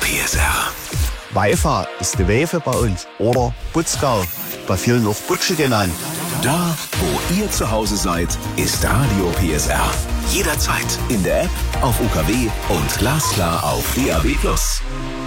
PSR. Weifa ist die Wefe bei uns. Oder Putzgau, bei vielen auch Butsche genannt. Da, wo ihr zu Hause seid, ist Radio PSR. Jederzeit in der App, auf UKW und glasklar auf DAB+.